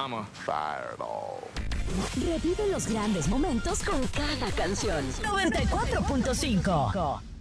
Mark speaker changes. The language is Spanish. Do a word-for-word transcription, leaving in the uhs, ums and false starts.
Speaker 1: I'm a fireball.
Speaker 2: Revive los grandes momentos con cada canción. noventa y cuatro punto cinco